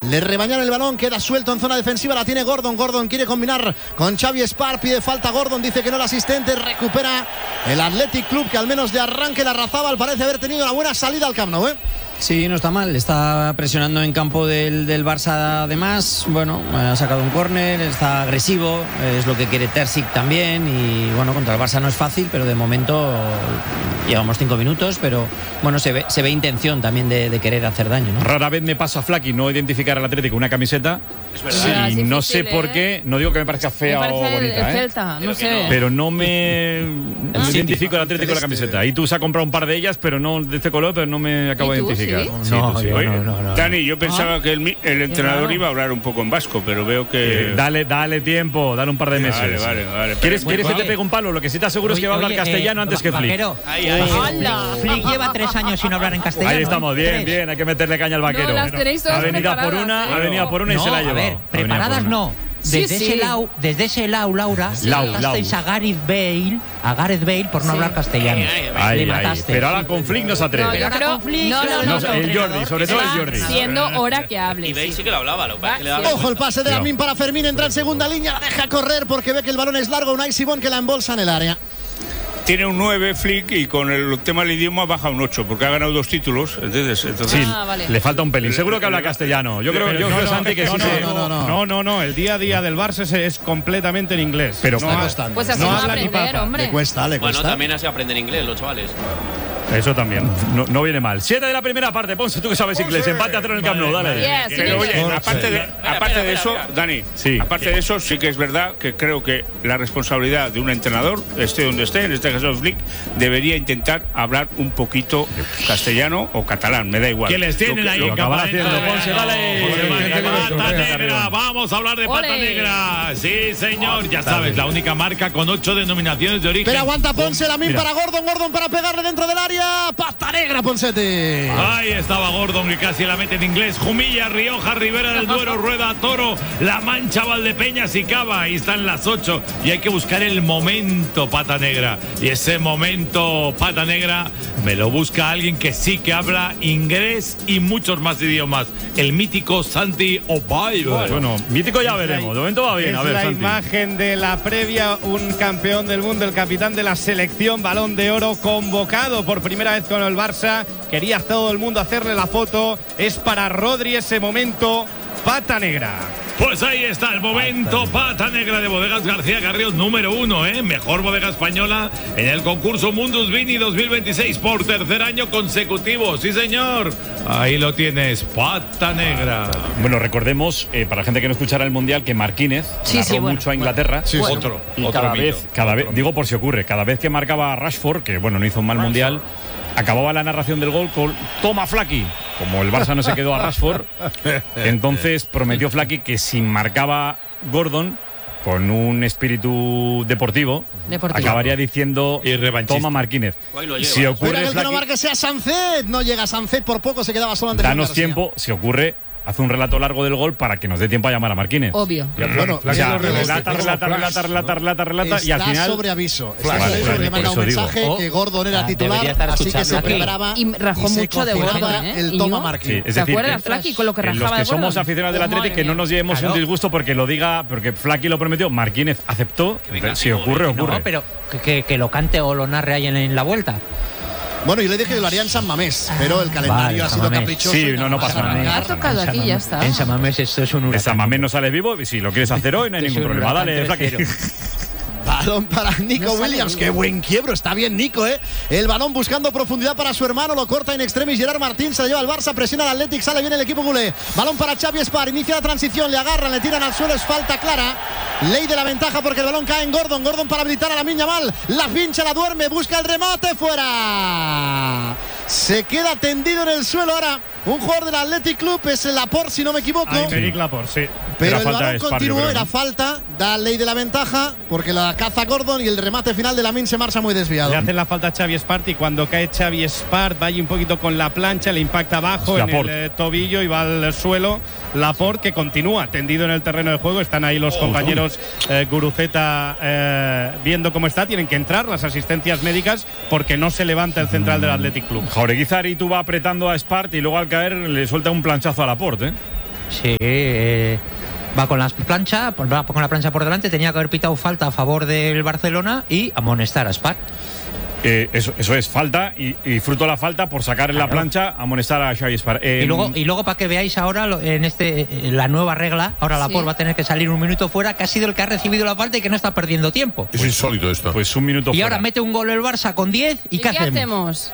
le rebañaron el balón, queda suelto en zona defensiva, la tiene Gordon. Gordon quiere combinar con Xavi Espart, pide falta Gordon, dice que no el asistente, recupera el Athletic Club, que al menos de arranque la Razabal parece haber tenido una buena salida al Camp Nou, ¿eh? Sí, no está mal, está presionando en campo del Barça además, bueno, ha sacado un córner, está agresivo, es lo que quiere Terzic también y bueno, contra el Barça no es fácil, pero de momento llevamos 5 minutos, pero bueno, se ve intención también de querer hacer daño, ¿no? Rara vez me pasa, Flaky, no identificar al Atlético una camiseta. Es verdad. Sí, no sé por qué, no digo que me parezca fea o bonita, el Celta, no sé. Pero no me identifico al Atlético con la camiseta. Y tú se has comprado un par de ellas, pero no de este color, pero no me acabo de identificar. ¿Sí? Sí, No. Dani, yo pensaba que el entrenador iba a hablar un poco en vasco, pero veo que... Dale tiempo, dale un par de meses. Vale. ¿Quieres que te pegue un palo? Lo que sí te aseguro es que va a hablar castellano antes que Flick. Flick lleva 3 años sin hablar en castellano. Ahí estamos, bien, hay que meterle caña al vaquero. No, las tenéis todas ha venido por una y se la ha llevado. A ver, preparadas no. Desde ese lado, Laura, matasteis a Gareth Bale por no hablar castellano. Le mataste. Pero ahora con Flick no se atreve. No, yo creo, no. El Jordi, sobre todo el Jordi. Siendo hora que hable. Y Bale sí que lo hablaba. Ojo el pase de Lamine para Fermín, entra en segunda línea, la deja correr porque ve que el balón es largo. Unai Simón que la embolsa en el área. Tiene un 9 Flick y con el tema del idioma baja un 8 porque ha ganado 2 títulos. Entonces sí, vale. le falta un pelín. Seguro que habla castellano. Yo creo Santi que sí. No. El día a día del Barça es completamente en inglés. Pero pues así va a aprender, hombre. Le cuesta. Bueno, también así aprenden inglés los chavales. Eso también. No viene mal. 7 de la primera parte. Ponce, tú que sabes inglés. Empate a 0 en el Camp Nou. Dale. Pero oye, aparte de eso, Dani, aparte de eso, sí que es verdad que creo que la responsabilidad de un entrenador, esté donde esté, en este caso Flick, debería intentar hablar un poquito castellano o catalán, me da igual. ¿Qué les tienen ahí en haciendo Ponce? Dale. Pata negra, vamos a hablar de pata negra. Sí, señor, ya sabes, la única marca con 8 denominaciones de origen. Pero aguanta Ponce, Lamine para Gordon para pegarle dentro del área. Pata negra, Ponsete. Ahí estaba Gordon, que casi la mete en inglés. Jumilla, Rioja, Ribera del Duero, Rueda, Toro, La Mancha, Valdepeñas y Cava. Ahí están las 8 y hay que buscar el momento, pata negra. Y ese momento, pata negra, me lo busca alguien que sí que habla inglés y muchos más idiomas. El mítico Santi Opay. Bueno, mítico ya veremos. De momento va bien. Es a ver, la Santi. imagen de la previa, un campeón del mundo, el capitán de la selección, Balón de Oro, convocado por primera vez con el Barça. Quería todo el mundo hacerle la foto. Es para Rodri ese momento. Pata negra. Pues ahí está el momento, pata negra de Bodegas García Carrión, número 1, mejor bodega española en el concurso Mundus Vini 2026 por tercer año consecutivo. Sí, señor. Ahí lo tienes, pata negra. Bueno, recordemos, para la gente que no escuchara el Mundial, que Marquínez narró mucho a Inglaterra. Otro cada vez, digo por si ocurre, cada vez que marcaba a Rashford, que bueno, no hizo un mal Mundial, acababa la narración del gol con toma Flaky. Como el Barça no se quedó a Rashford, entonces prometió Flaky que si marcaba Gordon con un espíritu deportivo. Acabaría diciendo toma Marquínez. Si ocurre el que no marque sea Sancet, no llega Sancet, por poco se quedaba solo ante danos tiempo, si ocurre, hace un relato largo del gol para que nos dé tiempo a llamar a Marquínez. Obvio. Bueno, relata y al final sobre aviso. Le manda un mensaje que Gordon era titular, así que se preparaba y rajó mucho de Gordon, el toma Marquínez. Sí, ¿Se acuerda Flaky con lo que rajaba de los que Gordon? somos aficionados del Atlético, que no nos llevemos un disgusto porque lo diga, porque Flaky lo prometió, Marquínez aceptó. Si ocurre. No, pero que lo cante o lo narre ahí en la vuelta. Bueno, yo le dije que lo haría en San Mamés, pero el calendario ha sido caprichoso. Sí, no pasa nada. Ha tocado aquí, ya está. En San Mamés esto es un huracán. En San Mamés no sales vivo y si lo quieres hacer hoy no hay ningún problema. Dale, Flaky. Balón para Nico Williams. Qué buen quiebro. Está bien Nico, El balón buscando profundidad para su hermano. Lo corta in extremis Gerard Martín. Se la lleva al Barça. Presiona al Athletic. Sale bien el equipo culé. Balón para Xavi Espart. Inicia la transición. Le agarran. Le tiran al suelo. Es falta clara. Ley de la ventaja porque el balón cae en Gordon. Gordon para habilitar a Lamine Yamal. La pincha, la duerme. Busca el remate. Fuera. Se queda tendido en el suelo ahora. Un jugador del Athletic Club. Es el Laporte, si no me equivoco. Aymeric Laporte, sí. Pero el balón continuó. Era falta. Da ley de la ventaja porque la caza Gordon y el remate final de Lamine se marcha muy desviado. Le hacen la falta a Xavi Espart y cuando cae Xavi Espart va un poquito con la plancha, le impacta abajo en el tobillo y va al suelo. Laporte, que continúa tendido en el terreno de juego. Están ahí los compañeros Guruceta viendo cómo está. Tienen que entrar las asistencias médicas porque no se levanta el central del Athletic Club. Jauregui Zaritu va apretando a Espart y luego al caer le suelta un planchazo a Laporte. Sí, va con la plancha por delante, tenía que haber pitado falta a favor del Barcelona y amonestar a Spar. Eso es, falta y fruto de la falta por sacar en la plancha, amonestar a Xavi Spar. Y luego para que veáis ahora la nueva regla, ahora Laporte va a tener que salir un minuto fuera, que ha sido el que ha recibido la falta y que no está perdiendo tiempo. Es insólito esto. Pues un minuto fuera. Y ahora mete un gol el Barça con 10 ¿y qué hacemos?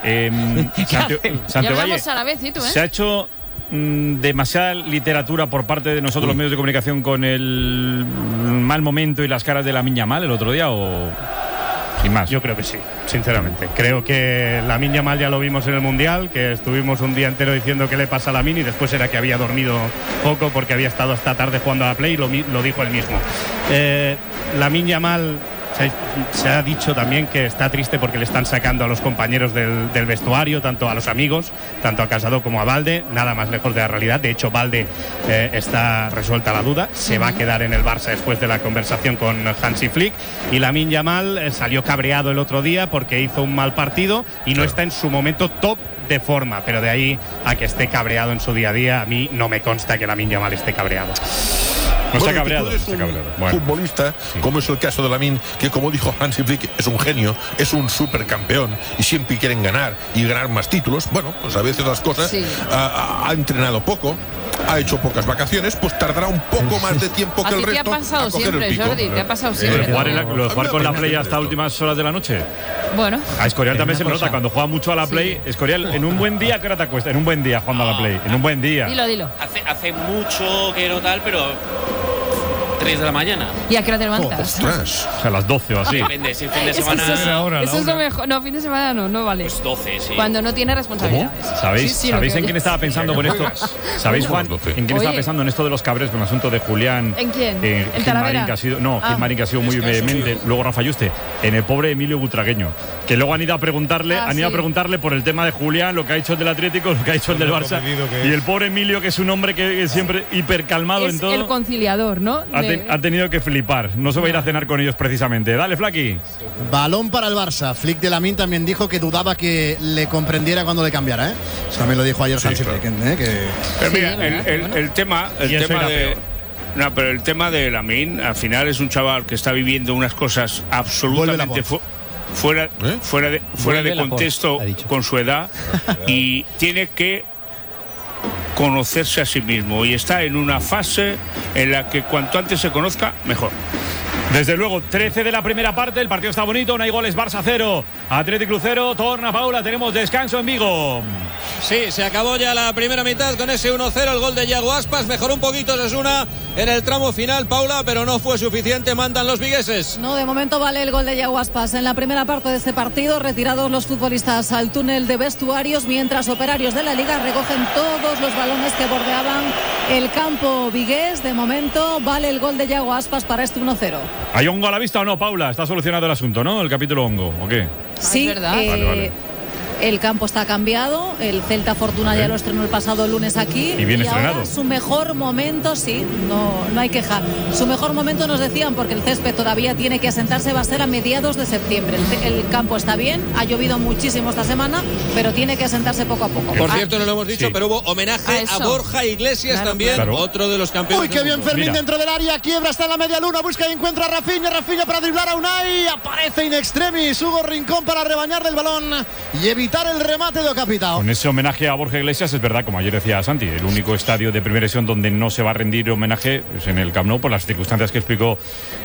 Ya hablamos a la vez, ¿y tú, Se ha hecho demasiada literatura por parte de nosotros los medios de comunicación con el mal momento y las caras de Lamine Yamal el otro día, o sin más. Yo creo que sí, sinceramente. Creo que Lamine Yamal ya lo vimos en el Mundial, que estuvimos un día entero diciendo qué le pasa a Lamine y después era que había dormido poco porque había estado hasta tarde jugando a la Play y lo dijo él mismo. Lamine Yamal se ha dicho también que está triste porque le están sacando a los compañeros del vestuario, tanto a los amigos, tanto a Casado como a Balde, nada más lejos de la realidad. De hecho, Balde está resuelta la duda, se va a quedar en el Barça después de la conversación con Hansi Flick, y Lamine Yamal salió cabreado el otro día porque hizo un mal partido y no está en su momento top de forma, pero de ahí a que esté cabreado en su día a día, a mí no me consta que Lamine Yamal esté cabreado. No está cabreado. Futbolista, como es el caso de Lamine, que como dijo Hansi Flick, es un genio, es un supercampeón y siempre quieren ganar y ganar más títulos. Bueno, pues a veces las cosas ha entrenado poco, ha hecho pocas vacaciones, pues tardará un poco más de tiempo que el resto. ¿A ti te ha pasado siempre, Jordi? ¿Te ha pasado siempre? ¿Lo de jugar con la Play hasta últimas horas de la noche? Bueno. A Escorial también se le nota cuando juega mucho a la Play. Escorial, en un buen día, ¿qué hora te acuestas? En un buen día jugando a la Play. En un buen día. Dilo. Hace mucho que no tal, pero 3 de la mañana. ¿Y a qué hora te levantas? O sea, a las 12 o así. Depende, si fin de semana. Eso es lo mejor. No, fin de semana no vale. Pues 12, sí. Cuando no tiene responsabilidades. ¿Sabéis en quién estaba pensando con esto? ¿Sabéis, Juan, en quién estaba pensando en esto de los cabres con el asunto de Julián? ¿En quién? ¿En Gilmarín, que ha sido, Gilmarín, que ha sido muy vehemente. Luego Rafa Yuste. En el pobre Emilio Butragueño. Que luego han ido a preguntarle por el tema de Julián, lo que ha hecho el del Atlético, lo que ha hecho el del Barça. Y el pobre Emilio, que es un hombre que es siempre hipercalmado en todo. El conciliador, ¿no? Ha tenido que flipar. No se va a ir a cenar con ellos precisamente. Dale, Flaki. Balón para el Barça. Flick de Lamine también dijo que dudaba que le comprendiera cuando le cambiara, ¿eh? Eso también lo dijo ayer Hansi Flick, Pero mira, el tema de Lamine, al final es un chaval que está viviendo unas cosas absolutamente fuera de contexto con su edad y tiene que conocerse a sí mismo y está en una fase en la que cuanto antes se conozca, mejor. Desde luego, 13 de la primera parte, el partido está bonito, no hay goles, Barça 0, Athletic Club 0, torna Paula, tenemos descanso en Vigo. Sí, se acabó ya la primera mitad con ese 1-0, el gol de Yago Aspas, mejoró un poquito Osasuna en el tramo final, Paula, pero no fue suficiente, mandan los vigueses. No, de momento vale el gol de Yago Aspas en la primera parte de este partido, retirados los futbolistas al túnel de vestuarios, mientras operarios de la Liga recogen todos los balones que bordeaban el campo vigués. De momento vale el gol de Yago Aspas para este 1-0. ¿Hay hongo a la vista o no, Paula? Está solucionado el asunto, ¿no? El capítulo hongo, ¿o qué? Sí, es verdad. Vale. El campo está cambiado, el Celta Fortuna ya lo estrenó el pasado lunes aquí. Y bien estrenado. Ahora su mejor momento, sí, no hay queja. Su mejor momento nos decían, porque el césped todavía tiene que asentarse, va a ser a mediados de septiembre. El campo está bien, ha llovido muchísimo esta semana, pero tiene que asentarse poco a poco. Por cierto, no lo hemos dicho, pero hubo homenaje a Borja Iglesias también, otro de los campeones. Uy, qué bien Fermín dentro del área, quiebra, está en la media luna, busca y encuentra a Rafinha para driblar a Unai, aparece in extremis Hugo Rincón para rebañarle el balón y evitar el remate de Ocapitao. Con ese homenaje a Borja Iglesias, es verdad, como ayer decía Santi, el único estadio de primera división donde no se va a rendir homenaje es en el Camp Nou por las circunstancias que explicó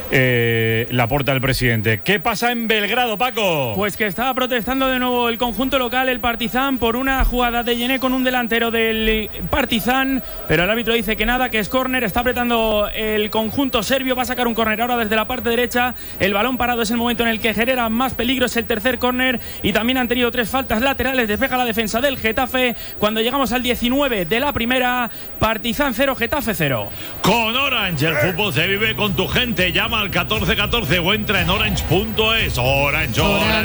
Laporta, el presidente. ¿Qué pasa en Belgrado, Paco? Pues que estaba protestando de nuevo el conjunto local, el Partizan, por una jugada de Yené con un delantero del Partizan, pero el árbitro dice que nada, que es córner. Está apretando el conjunto serbio, va a sacar un córner ahora desde la parte derecha. El balón parado es el momento en el que genera más peligro, es el tercer córner, y también han tenido 3 faltas laterales. Despega la defensa del Getafe cuando llegamos al 19 de la primera. Partizan 0, Getafe 0. Con Orange, el fútbol se vive con tu gente. Llama al 1414 o entra en orange.es. Orange.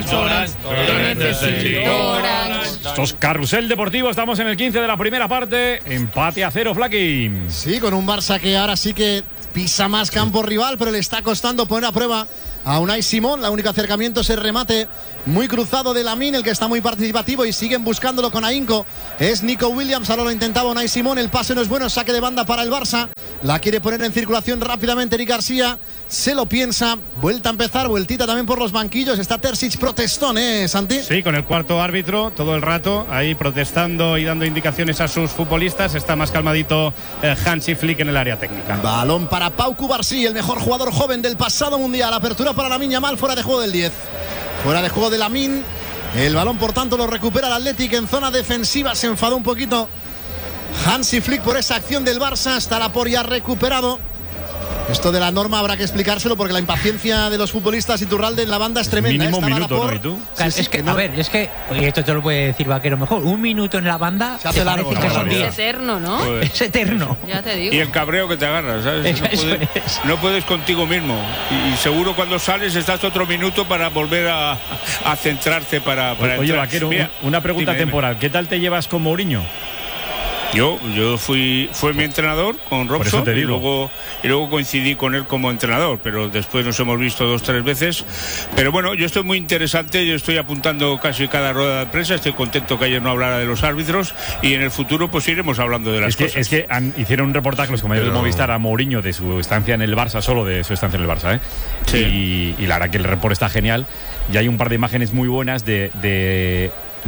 Esto es Carrusel Deportivo, estamos en el 15 de la primera parte. Empate a 0, Flaki. Sí, con un Barça que ahora sí que pisa más campo rival, pero le está costando poner a prueba a Unai Simón. El único acercamiento es el remate muy cruzado de Lamine, el que está muy participativo, y siguen buscándolo con ahínco. Es Nico Williams, ahora lo intentaba Unai Simón, el pase no es bueno, saque de banda para el Barça. La quiere poner en circulación rápidamente Eric García, se lo piensa, vuelta a empezar, vueltita también por los banquillos. Está Terzic protestón, Santi. Sí, con el cuarto árbitro todo el rato ahí protestando y dando indicaciones a sus futbolistas. Está más calmadito Hansi Flick en el área técnica. Balón para Pau Cubarsí, el mejor jugador joven del pasado mundial. Apertura para Lamine Yamal, fuera de juego del 10. Fuera de juego de Lamine. El balón, por tanto, lo recupera el Athletic en zona defensiva. Se enfadó un poquito Hansi Flick por esa acción del Barça. Estará por ya recuperado. Esto de la norma habrá que explicárselo, porque la impaciencia de los futbolistas Iturralde en la banda es tremenda. Mínimo un minuto, ¿no? ¿Y tú? Es que, a ver, es que, y esto te lo puede decir Vaquero mejor, un minuto en la banda se hace largo, que son 10. Es eterno, ¿no? Es eterno. Ya te digo. Y el cabreo que te agarras, ¿sabes? No puedes contigo mismo. Y seguro cuando sales estás otro minuto para volver a centrarte para Oye, entrar. Vaquero, Mira, una pregunta dime. temporal. ¿Qué tal te llevas con Mourinho? Yo fue mi entrenador con Por eso Robson, te y digo. luego coincidí con él como entrenador, pero después nos hemos visto 2 o 3 veces. Pero bueno, yo estoy muy interesante, yo estoy apuntando casi cada rueda de prensa, estoy contento que ayer no hablara de los árbitros, y en el futuro pues iremos hablando de las cosas. Es que hicieron un reportaje los compañeros de Movistar a Mourinho de su estancia en el Barça, solo de su estancia en el Barça, Sí. Y la verdad que el reporte está genial, y hay un par de imágenes muy buenas de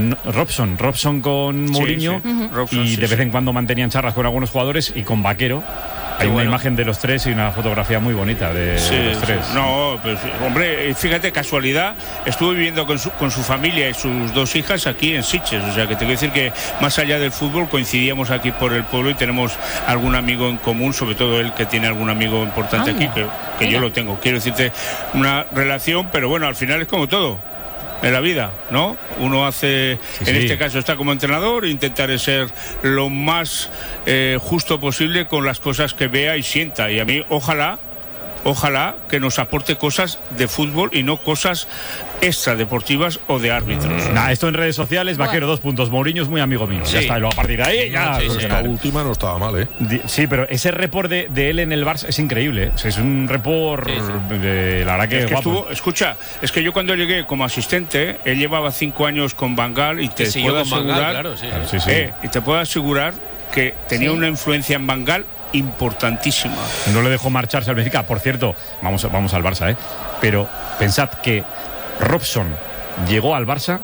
Robson con Mourinho, Robson, y de vez en cuando mantenían charlas con algunos jugadores, y con Vaquero. Hay una imagen de los tres y una fotografía muy bonita de los tres. No, pues hombre, fíjate, casualidad, estuve viviendo con su familia y sus 2 hijas aquí en Sitges, o sea que te quiero decir que más allá del fútbol coincidíamos aquí por el pueblo y tenemos algún amigo en común, sobre todo él que tiene algún amigo importante aquí, que yo lo tengo. Quiero decirte, una relación, pero bueno, al final es como todo en la vida, ¿no? Uno hace, este caso está como entrenador, intentaré ser lo más justo posible con las cosas que vea y sienta, y a mí ojalá que nos aporte cosas de fútbol y no cosas extradeportivas o de árbitros. Esto en redes sociales, Vaquero, 2 puntos. Mourinho es muy amigo mío. Ya está, y luego a partir de ahí ya. Esta última no estaba mal, Sí, pero ese report de él en el Barça es increíble. O sea, es un report de la verdad que es que guapo. escucha, es que yo cuando llegué como asistente, él llevaba 5 años con Van Gaal, y te puedo asegurar, y te puedo asegurar que tenía una influencia en Van Gaal importantísima. No le dejó marcharse al Benfica. Por cierto, vamos al Barça, pero pensad que Robson llegó al Barça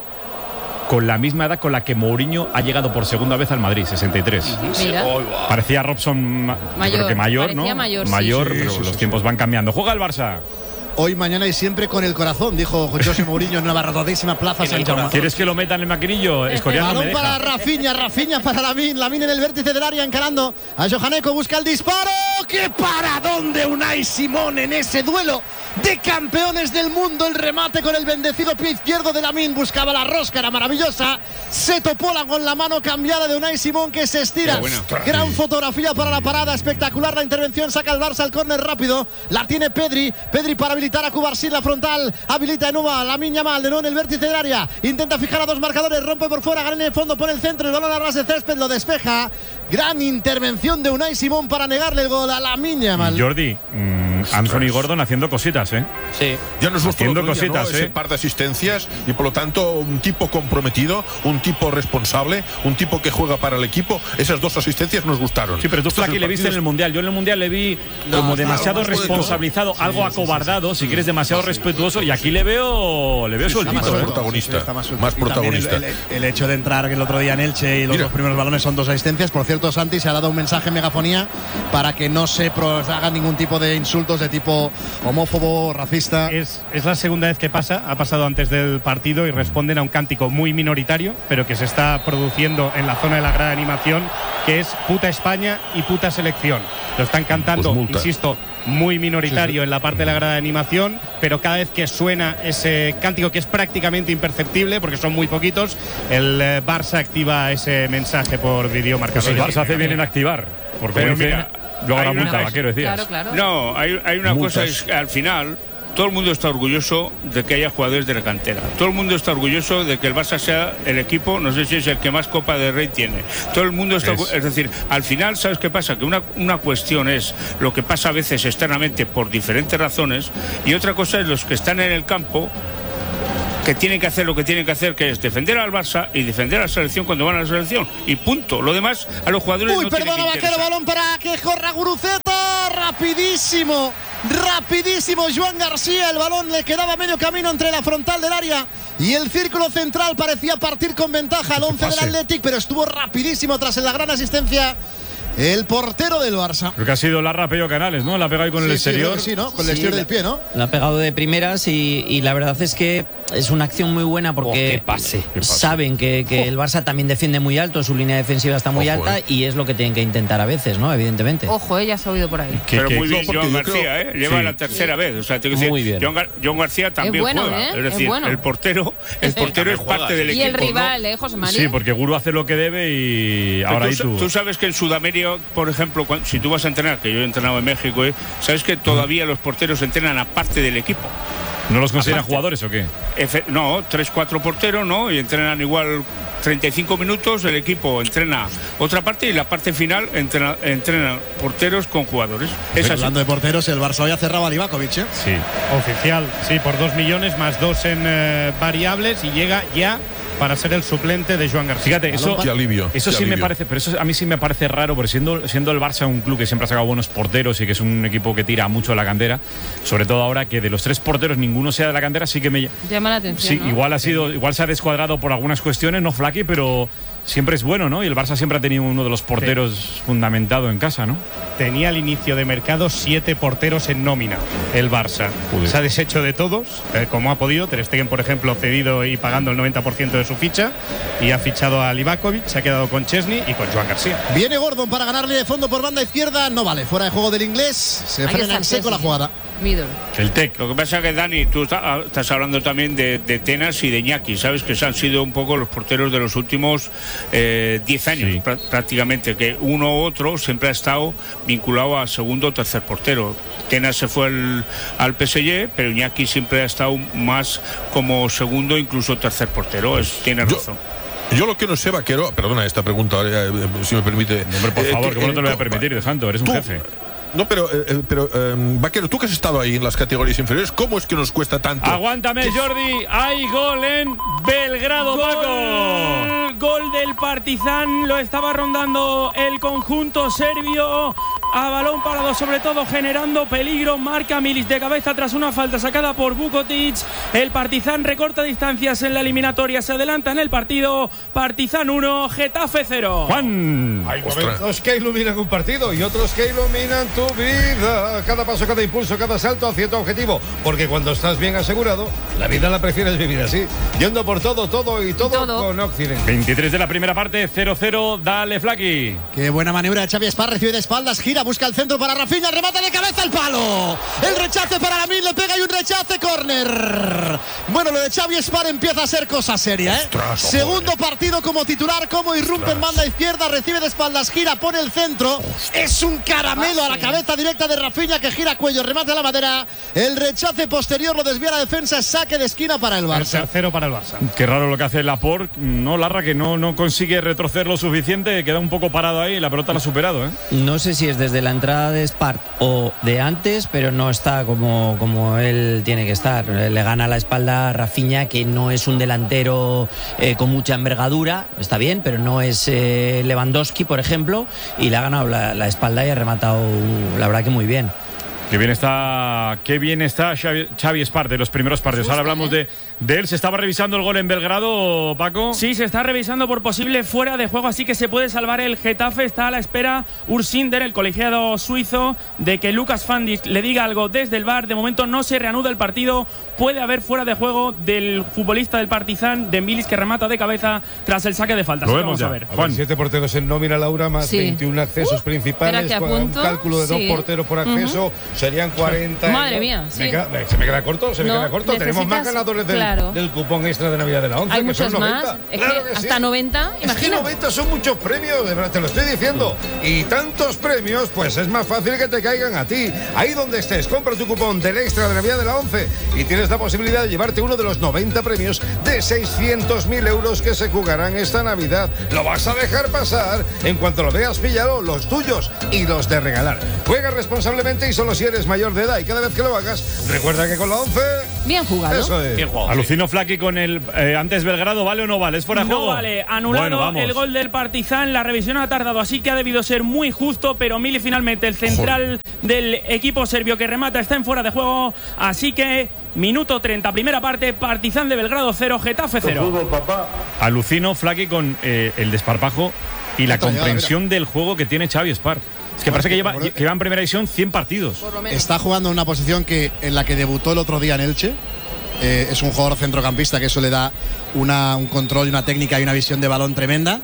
con la misma edad con la que Mourinho ha llegado por segunda vez al Madrid, 63. Mira. Parecía Robson mayor, ¿no? Mayor, pero los tiempos van cambiando. Juega el Barça. Hoy, mañana y siempre con el corazón, dijo José Mourinho en una abarrotadísima plaza San Jaume. ¿Quieres que lo metan en el maquinillo? Escorial no me Balón deja. para Rafinha para Lamine en el vértice del área, encarando a Johaneko, busca el disparo. ¡Qué paradón de Unai Simón en ese duelo de campeones del mundo! El remate con el bendecido pie izquierdo de Lamine, buscaba la rosca, era maravillosa. Se topó con la mano cambiada de Unai Simón, que se estira. Gran fotografía para la parada, espectacular la intervención, saca el Barça al córner rápido. La tiene Pedri para habilitar a Cubarsí en la frontal, habilita de nuevo a Lamine Yamal, de nuevo en el vértice del área, intenta fijar a 2 marcadores, rompe por fuera, gana en el fondo, pone el centro, el balón a ras de césped, lo despeja. Gran intervención de Unai Simón para negarle el gol a Lamine Yamal. Jordi, Anthony Gordon haciendo cositas, Sí. Ya nos gustó haciendo otro día, cositas, Ese par de asistencias, y por lo tanto un tipo comprometido, un tipo responsable, un tipo que juega para el equipo. Esas 2 asistencias nos gustaron. Sí, pero tú, Flaky, le viste en el Mundial. Yo en el Mundial le vi como demasiado responsabilizado, algo acobardado, si quieres, demasiado respetuoso, y aquí le veo sueltito. Más protagonista. Más protagonista. El hecho de entrar el otro día en Elche y los 2 primeros balones son 2 asistencias. Por cierto, Santi se ha dado un mensaje en megafonía para que no se hagan ningún tipo de insultos de tipo homófobo, racista. Es la segunda vez que ha pasado antes del partido, y responden a un cántico muy minoritario, pero que se está produciendo en la zona de la grada de animación, que es puta España y puta selección. Lo están cantando, insisto, muy minoritario en la parte de la grada de animación, pero cada vez que suena ese cántico, que es prácticamente imperceptible porque son muy poquitos, el Barça activa ese mensaje por videomarcador. Pues el Barça hace bien en activar, porque pero mira, luego la multa, Vaquero, decías. Claro. No, hay una cosa, es que al final todo el mundo está orgulloso de que haya jugadores de la cantera. Todo el mundo está orgulloso de que el Barça sea el equipo, no sé si es el que más Copa del Rey tiene. Todo el mundo está es decir, al final, ¿sabes qué pasa? Que una cuestión es lo que pasa a veces externamente por diferentes razones, y otra cosa es los que están en el campo, que tienen que hacer lo que tienen que hacer, que es defender al Barça y defender a la selección cuando van a la selección, y punto. Lo demás a los jugadores no tiene que Vaquero, interesar. balón para que corra Guruceta, rapidísimo Joan García, el balón le quedaba medio camino entre la frontal del área y el círculo central, parecía partir con ventaja al 11 del Athletic, pero estuvo rapidísimo tras la gran asistencia el portero del Barça. Creo que ha sido Larra Pello Canales, ¿no? La ha pegado ahí con el exterior. Sí, ¿no? Con el exterior del pie, ¿no? La ha pegado de primeras y la verdad es que es una acción muy buena porque qué pase. saben que el Barça también defiende muy alto, su línea defensiva está muy alta y es lo que tienen que intentar a veces, ¿no? Evidentemente. Ojo, ya se ha oído por ahí. Pero muy bien Joan García, lleva la tercera vez. O sea, tengo que decir, Joan García también bueno, juega. Es decir, bueno. el portero es parte del equipo. Y el rival, José María. Sí, porque Guru hace lo que debe y ahora ahí tú. Tú sabes que en Sudamérica, por ejemplo, si tú vas a entrenar, que yo he entrenado en México, sabes que todavía los porteros entrenan aparte del equipo. ¿No los consideran jugadores o qué? No, 3-4 porteros, ¿no? Y entrenan igual 35 minutos, el equipo entrena otra parte y la parte final entrenan porteros con jugadores. Hablando de porteros, el Barça hoy ha cerrado a Livakovic, ¿eh? Sí. Oficial, sí, por 2 millones más 2 en variables y llega ya para ser el suplente de Joan García. Fíjate, eso sí me parece, pero eso a mí sí me parece raro, porque siendo el Barça un club que siempre ha sacado buenos porteros y que es un equipo que tira mucho a la cantera, sobre todo ahora que de los 3 porteros ninguno sea de la cantera, sí que me llama la atención. Sí, ¿no? igual se ha descuadrado por algunas cuestiones, no Flaky, pero siempre es bueno, ¿no? Y el Barça siempre ha tenido uno de los porteros fundamentado en casa, ¿no? Tenía al inicio de mercado 7 porteros en nómina, el Barça. Se ha deshecho de todos, como ha podido. Ter Stegen, por ejemplo, cedido y pagando el 90% de su ficha, y ha fichado a Livakovic, se ha quedado con Chesney y con Joan García. Viene Gordon para ganarle de fondo por banda izquierda, no vale, fuera de juego del inglés, se frena en seco la jugada. El TEC. Lo que pasa es que, Dani, tú estás hablando también de Tenas y de Iñaki, sabes que han sido un poco los porteros de los últimos 10 años, prácticamente, que uno u otro siempre ha estado vinculado a segundo o tercer portero. Tenas se fue al PSG, pero Iñaki siempre ha estado más como segundo, incluso tercer portero. Tiene razón. Yo lo que no sé, Vaquero, perdona esta pregunta, si me permite. Hombre, por favor, ¿cómo no te lo voy a permitir, de Santo? Eres un jefe. No, pero Vaquero, tú que has estado ahí en las categorías inferiores, ¿cómo es que nos cuesta tanto? Aguántame, Jordi. Hay gol en Belgrado, Paco. Gol del Partizan, lo estaba rondando el conjunto serbio. A balón parado, sobre todo generando peligro. Marca Milic de cabeza tras una falta sacada por Vukotic. El Partizan recorta distancias en la eliminatoria. Se adelanta en el partido. Partizan 1, Getafe 0. Juan. Hay momentos que iluminan un partido y otros que iluminan tu vida. Cada paso, cada impulso, cada salto hacia tu objetivo. Porque cuando estás bien asegurado, la vida la prefieres vivir así. Yendo por todo con Occidente. 23 de la primera parte, 0-0. Dale, Flaky. Qué buena maniobra de Xavi Espar, recibe de espaldas, gira, busca el centro para Rafinha, remata de cabeza el palo. El rechace para Lamine, le pega y un rechace, córner. Bueno, lo de Xavi Espar empieza a ser cosa seria, ¿eh? Segundo partido como titular, como irrumpe en banda izquierda, recibe de espaldas, gira, pone el centro. Es un caramelo a la cabeza directa de Rafinha, que gira cuello, remate a la madera. El rechace posterior lo desvía la defensa, saque de esquina para el Barça. El tercero para el Barça. Qué raro lo que hace Laporte, no, Larra, que no consigue retroceder lo suficiente, queda un poco parado ahí, la pelota la ha superado, ¿eh? No sé si es desde la entrada de Spart o de antes, pero no está como él tiene que estar. Le gana la espalda a Rafinha, que no es un delantero con mucha envergadura, está bien, pero no es Lewandowski, por ejemplo, y le ha ganado la espalda y ha rematado, la verdad que muy bien. Qué bien está Xavi Espar de los primeros partidos. Ahora hablamos de él. ¿Se estaba revisando el gol en Belgrado, Paco? Sí, se está revisando por posible fuera de juego, así que se puede salvar el Getafe. Está a la espera Ursinder, el colegiado suizo, de que Lucas Fandic le diga algo desde el VAR. De momento no se reanuda el partido. Puede haber fuera de juego del futbolista del Partizan, de Milic, que remata de cabeza tras el saque de falta. Lo vemos ya. A ver. Juan. 7 porteros en nómina, Laura, más 21 accesos principales, con un cálculo de 2 porteros por acceso. serían 40. Madre mía, sí. Se me queda corto, se me No, queda corto. Tenemos más ganadores del cupón extra de Navidad de la 11. Hay que muchos son 90. más. Es Claro que que hasta sí. 90, Es imagina. que 90 son muchos premios, de verdad, te lo estoy diciendo. Y tantos premios, pues es más fácil que te caigan a ti. Ahí donde estés, compra tu cupón del extra de Navidad de la 11 y tienes la posibilidad de llevarte uno de los 90 premios de 600.000 euros que se jugarán esta Navidad. ¿Lo vas a dejar pasar? En cuanto lo veas, píllalo, los tuyos y los de regalar. Juega responsablemente y solo si eres mayor de edad. Y cada vez que lo hagas, recuerda que con la 11... Bien jugado. Eso es. Bien jugado. Alucino Flaky con el antes Belgrado, ¿vale o no vale? ¿Es fuera de juego? No vale, anulado Bueno, vamos. el gol del Partizan. La revisión ha tardado, así que ha debido ser muy justo. Pero Mili finalmente, el central del equipo serbio que remata, está en fuera de juego. Así que minuto 30, primera parte, Partizan de Belgrado 0, Getafe 0. Alucino Flaky con el desparpajo y la comprensión del juego que tiene Xavi Espart. Es que parece que lleva en primera división 100 partidos. Está jugando en una posición en la que debutó el otro día en Elche. Es un jugador centrocampista que eso le da un control y una técnica y una visión de balón tremenda.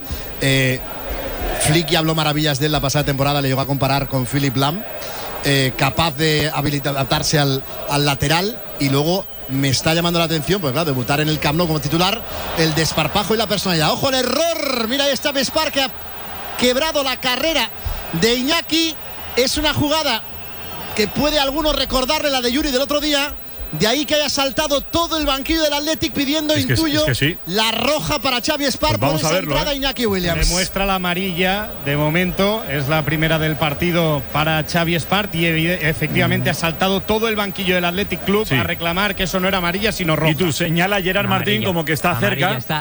Flick ya habló maravillas de él la pasada temporada, le llegó a comparar con Philipp Lahm, capaz de adaptarse al lateral. Y luego me está llamando la atención, pues claro, debutar en el Camp Nou como titular, el desparpajo y la personalidad. ¡Ojo el error! Mira, ahí está Vespar, que ha quebrado la carrera de Iñaki. Es una jugada que puede algunos recordarle la de Yuri del otro día. De ahí que haya saltado todo el banquillo del Athletic pidiendo, intuyo, la roja para Xavi Espart por esa entrada Iñaki Williams. Demuestra la amarilla, de momento, es la primera del partido para Xavi Espart y efectivamente ha saltado todo el banquillo del Athletic Club a reclamar que eso no era amarilla sino roja. Y tú señala a Gerard Martín como que está cerca. Está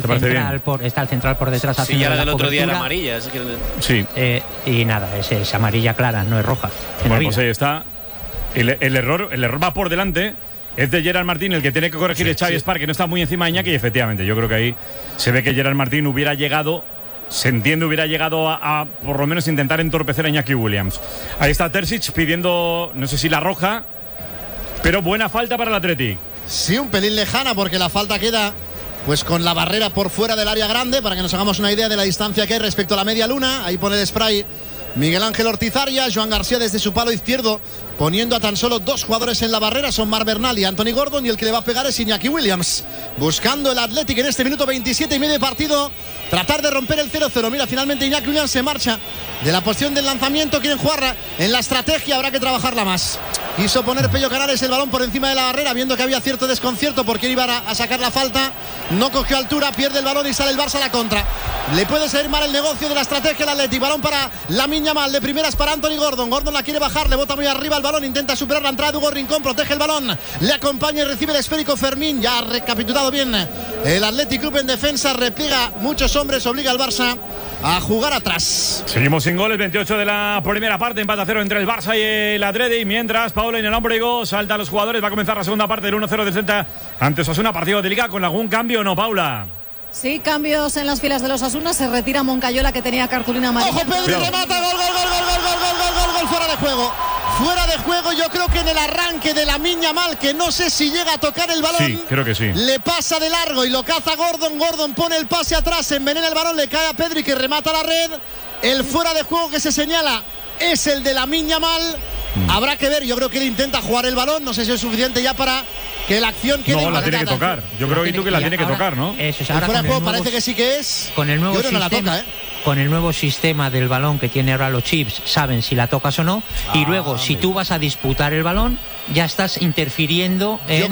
el central por detrás. Sí, ya la del otro día era cobertura. amarilla. Es que... Sí. Y nada, es amarilla clara, no es roja. Bueno, pues ahí está. El error va por delante. Es de Gerard Martín el que tiene que corregir el Xavi Espart, que no está muy encima de Iñaki. Y efectivamente, yo creo que ahí se ve que Gerard Martín hubiera llegado a por lo menos intentar entorpecer a Iñaki Williams. Ahí está Terzic pidiendo, no sé si la roja, pero buena falta para el Athletic. Sí, un pelín lejana porque la falta queda pues con la barrera por fuera del área grande, para que nos hagamos una idea de la distancia que hay respecto a la media luna. Ahí pone el spray Miguel Ángel Ortizarias. Joan García desde su palo izquierdo, poniendo a tan solo dos jugadores en la barrera, son Marc Bernal y Anthony Gordon, y el que le va a pegar es Iñaki Williams. Buscando el Athletic en este minuto 27 y medio de partido, tratar de romper el 0-0. Mira, finalmente Iñaki Williams se marcha de la posición del lanzamiento. Quieren jugarla en la estrategia, habrá que trabajarla más. Quiso poner Pello Canales el balón por encima de la barrera, viendo que había cierto desconcierto porque iba a sacar la falta. No cogió altura, pierde el balón y sale el Barça a la contra. Le puede salir mal el negocio de la estrategia al Athletic. Balón para Lamine Yamal, de primeras para Anthony Gordon. Gordon la quiere bajar, le bota muy arriba el balón, intenta superar la entrada de Hugo Rincón, protege el balón, le acompaña y recibe el esférico Fermín. Ya ha recapitulado bien el Athletic Club en defensa, repliega muchos hombres, obliga al Barça a jugar atrás. Seguimos sin goles, 28 de la primera parte, empate a 0 entre el Barça y el Athletic, mientras Paula en el Ombrigo salta a los jugadores. Va a comenzar la segunda parte del 1-0 del Celta ante Osasuna, partido de Liga. ¿Con algún cambio o no, Paula? Sí, cambios en las filas de los Osasuna. Se retira Moncayola, que tenía cartulina amarilla. ¡Ojo, Pedri, remata! ¡Gol, fuera de juego! Fuera de juego, yo creo que en el arranque de Lamine Yamal, que no sé si llega a tocar el balón. Sí, creo que sí. Le pasa de largo y lo caza Gordon. Gordon pone el pase atrás, envenena el balón, le cae a Pedri, que remata la red. El fuera de juego que se señala es el de Lamine Yamal. Habrá que ver, yo creo que él intenta jugar el balón. No sé si es suficiente ya para que la acción quede. No, la tiene que tocar. Yo creo que la tiene que tocar, ¿no? Eso es, el ahora fuera de juego nuevo, parece que sí que es. Con el nuevo yo creo sistema, que no la toca, con el nuevo sistema del balón que tiene ahora los chips, saben si la tocas o no. Y luego, si tú vas a disputar el balón, ya estás interfiriendo en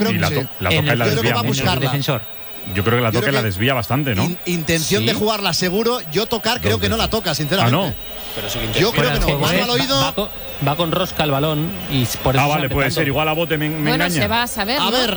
el defensor. Yo creo que la toca y la desvía bastante, ¿no? Intención de jugarla seguro. Yo tocar creo que no la toca, sinceramente. Ah, no. Pero sí yo creo que no. Mano al oído. Va con rosca el balón y por eso vale, puede ser. Igual a bote me engaña. Se va a saber. A ver.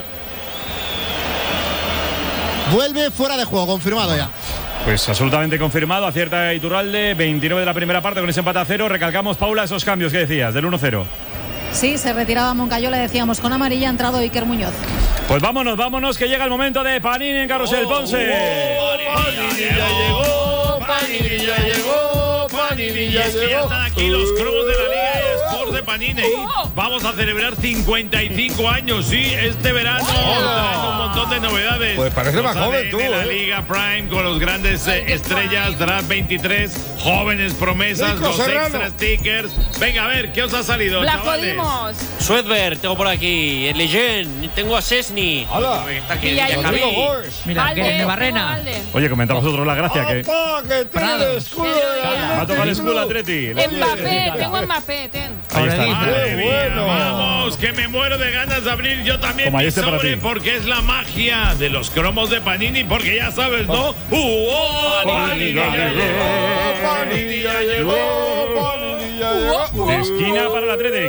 Vuelve fuera de juego, confirmado ya. Pues absolutamente confirmado, acierta Iturralde, 29 de la primera parte con ese empate a 0. Recalcamos, Paula, esos cambios que decías, del 1-0. Sí, se retiraba Moncayola, decíamos, con amarilla, ha entrado Iker Muñoz. Pues vámonos, que llega el momento de Panini en Carrusel Ponce. Panini ya llegó, Panini ya llegó, Panini ya llegó. Y es que ya están aquí los cromos de la Liga eSports de Panini. Vamos a celebrar 55 años, sí, este verano. Traemos un montón de novedades. Pues parece más joven tú, de la Liga Prime con los grandes estrellas, Draft 23, jóvenes promesas, Nico los Serrano. extra stickers. Venga, a ver, ¿qué os ha salido, ¡La chavales? podimos! Swedberg, tengo por aquí. El Legend, tengo a Cesny. ¡Hala! Está aquí, Mira, ya ahí. Javi. Mira, Alde, que de Barrena. tengo Alde. Oye, comentaba vosotros la gracia que ¡Opa, que tiene el escudo de la va a tocar el escudo Atleti. Mbappé, tengo Mbappé, ten. Ahí está. Madre mía, bueno. vamos, que me muero de ganas de abrir yo también Toma, mi este para sobre, ti. porque es la magia de los cromos de Panini, porque ya sabes, ¿no? Panini ya llegó, Panini ya llegó, Panini ya llegó. De esquina para el Athletic.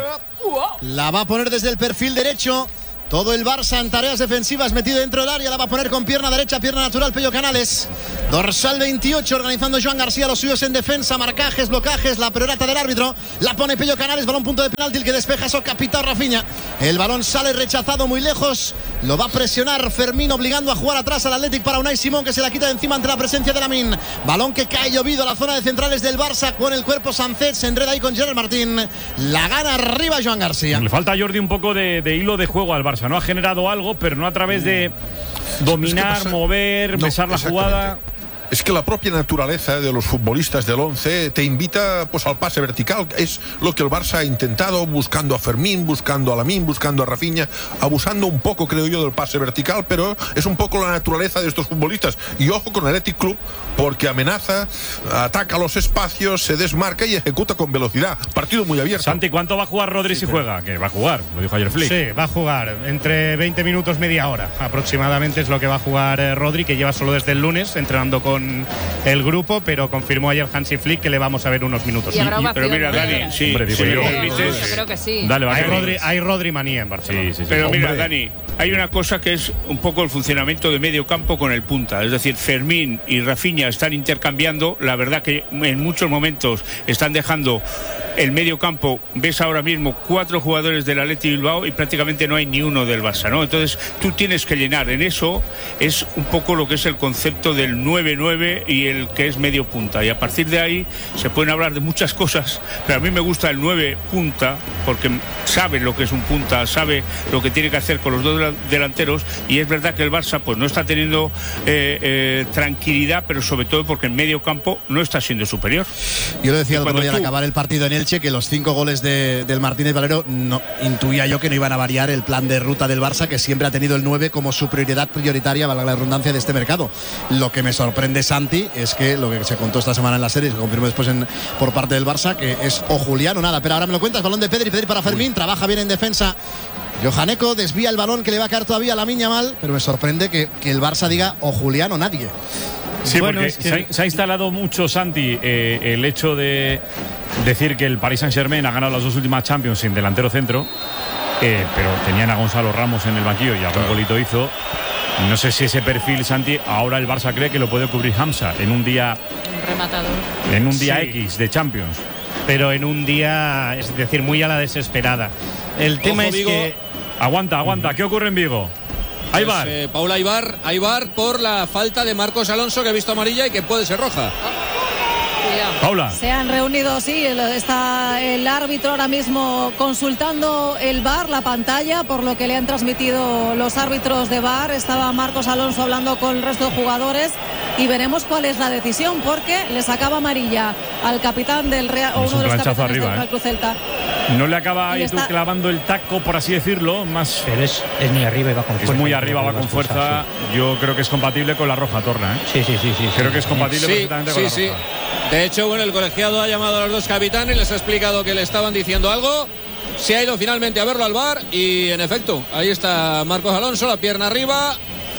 La va a poner desde el perfil derecho. Todo el Barça en tareas defensivas metido dentro del área. La va a poner con pierna derecha, pierna natural, Pello Canales. Dorsal 28, organizando Joan García, los suyos en defensa, marcajes, blocajes, la perorata del árbitro. La pone Pello Canales, balón punto de penalti, el que despeja eso, capitán Rafinha. El balón sale rechazado muy lejos. Lo va a presionar Fermín, obligando a jugar atrás al Athletic para Unai Simón, que se la quita de encima ante la presencia de Lamine. Balón que cae llovido a la zona de centrales del Barça, con el cuerpo Sancet, se enreda ahí con Gerard Martín. La gana arriba Joan García. Le falta a Jordi un poco de hilo de juego al Barça, ¿no? Ha generado algo, pero no a través de dominar, mover, besar la jugada. Es que la propia naturaleza de los futbolistas del 11 te invita pues al pase vertical. Es lo que el Barça ha intentado, buscando a Fermín, buscando a Lamine, buscando a Rafinha, abusando un poco, creo yo, del pase vertical, pero es un poco la naturaleza de estos futbolistas. Y ojo con el Athletic Club, porque amenaza, ataca los espacios, se desmarca y ejecuta con velocidad. Partido muy abierto. Santi, ¿cuánto va a jugar Rodri si juega? Que va a jugar, lo dijo ayer Flick. Sí, va a jugar entre 20 minutos, media hora aproximadamente es lo que va a jugar Rodri, que lleva solo desde el lunes entrenando con el grupo, pero confirmó ayer Hansi Flick que le vamos a ver unos minutos. Y habrá Pero mira, Dani, sí, Hombre, digo si me yo. permites, Yo creo que sí. Dale, va, Hay Rodri manía en Barcelona. Sí. pero mira, Hombre. Dani, hay una cosa que es un poco el funcionamiento de medio campo con el punta. Es decir, Fermín y Rafinha están intercambiando. La verdad que en muchos momentos están dejando el medio campo. Ves ahora mismo 4 jugadores del Athletic Bilbao y prácticamente no hay ni uno del Barça, ¿no? Entonces tú tienes que llenar. En eso es un poco lo que es el concepto del 9-9 y el que es medio punta. Y a partir de ahí se pueden hablar de muchas cosas, pero a mí me gusta el 9 punta porque sabe lo que es un punta, sabe lo que tiene que hacer con los dos delanteros, y es verdad que el Barça pues no está teniendo tranquilidad, pero sobre todo porque en medio campo no está siendo superior. Yo lo decía el otro día al tú- acabar el partido en Elche, que los 5 goles del Martínez Valero, no, intuía yo que no iban a variar el plan de ruta del Barça, que siempre ha tenido el 9 como su prioridad prioritaria, valga la redundancia, de este mercado. Lo que me sorprende, Santi, es que lo que se contó esta semana en la serie, se confirmó después por parte del Barça, que es o Julián o nada. Pero ahora me lo cuentas, balón de Pedri para Fermín, trabaja bien en defensa. Johaneco desvía el balón que le va a caer todavía a Lamine Yamal, pero me sorprende que el Barça diga o Julián o nadie. Sí, Bueno, porque es que- se ha instalado mucho, Santi, el hecho de decir que el Paris Saint-Germain ha ganado las 2 últimas Champions sin delantero centro, pero tenían a Gonzalo Ramos en el banquillo y algún golito hizo. No sé si ese perfil, Santi, ahora el Barça cree que lo puede cubrir Hamza en un día, Rematador. sí, Sí. X de Champions. Pero en un día, es decir, muy a la desesperada. El tema Ojo, es Vigo. que Aguanta. ¿Qué ocurre en Vigo? Ahí va. Paula Aibar por la falta de Marcos Alonso, que ha visto amarilla y que puede ser roja. Paula. Se han reunido, sí, está el árbitro ahora mismo consultando el VAR, la pantalla, por lo que le han transmitido los árbitros de VAR. Estaba Marcos Alonso hablando con el resto de jugadores y veremos cuál es la decisión, porque le sacaba amarilla al capitán del Real, o Es uno un de los planchazo capitanes arriba, del Real Cruz Celta. No le acaba Y ahí tú está- clavando el taco, por así decirlo, más. Pero es muy arriba y va con fuerza. Es muy arriba, va con fuerza. Yo creo que es compatible con la roja, Torna. Sí. Creo que es compatible Sí, perfectamente con la sí. roja. De hecho, bueno, el colegiado ha llamado a los dos capitanes, les ha explicado que le estaban diciendo algo. Se ha ido finalmente a verlo al VAR y, en efecto, ahí está Marcos Alonso, la pierna arriba.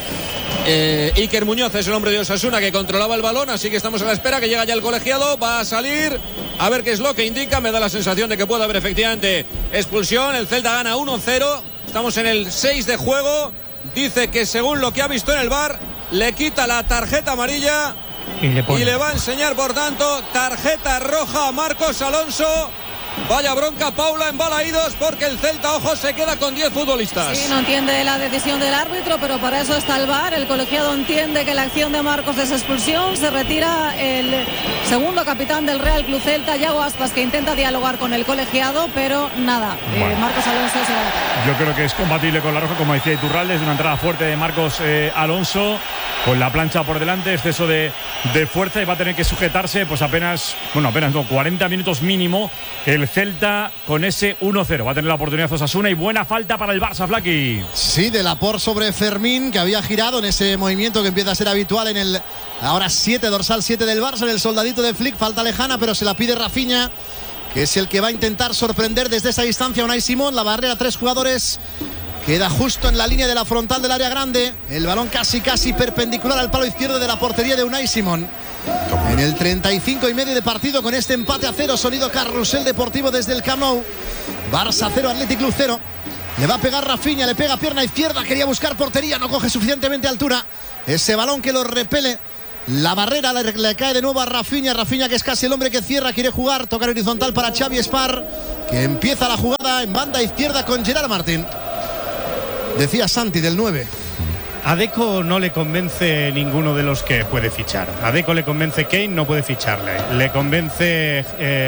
Iker Muñoz es el hombre de Osasuna que controlaba el balón, así que estamos a la espera que llega ya el colegiado. Va a salir a ver qué es lo que indica. Me da la sensación de que puede haber efectivamente expulsión. El Celta gana 1-0. Estamos en el 6 de juego. Dice que según lo que ha visto en el VAR, le quita la tarjeta amarilla Y le pone. y le va a enseñar, por tanto, tarjeta roja a Marcos Alonso. Vaya bronca, Paula, en Balaídos, porque el Celta, ojo, se queda con 10 futbolistas. Sí, no entiende la decisión del árbitro, pero para eso está el VAR. El colegiado entiende que la acción de Marcos es expulsión. Se retira el segundo capitán del Real Club Celta, Yago Aspas, que intenta dialogar con el colegiado, pero nada. Marcos Alonso se va a la calle. Yo creo que es compatible con la roja, como decía Iturralde, es una entrada fuerte de Marcos Alonso, con la plancha por delante, exceso de fuerza, y va a tener que sujetarse pues apenas 40 minutos mínimo el Celta con ese 1-0. Va a tener la oportunidad Osasuna y buena falta para el Barça, Flaqui. Sí, de Laporte sobre Fermín, que había girado en ese movimiento que empieza a ser habitual en el ahora dorsal 7 del Barça, en el soldadito de Flick. Falta lejana, pero se la pide Rafinha, que es el que va a intentar sorprender desde esa distancia a Unai Simón. La barrera, 3 jugadores. Queda justo en la línea de la frontal del área grande. El balón casi perpendicular al palo izquierdo de la portería de Unai Simón. En el 35,5 de partido, con este empate a 0. Sonido carrusel deportivo desde el Camp Nou. Barça 0, Athletic Club 0. Le va a pegar Rafinha, le pega pierna izquierda. Quería buscar portería, no coge suficientemente altura. Ese balón que lo repele. La barrera le cae de nuevo a Rafinha. Rafinha, que es casi el hombre que cierra, quiere jugar. Tocar horizontal para Xavi Espar, que empieza la jugada en banda izquierda con Gerard Martín. Decía Santi del 9. A Deco no le convence ninguno de los que puede fichar. A Deco le convence Kane, no puede ficharle. Le convence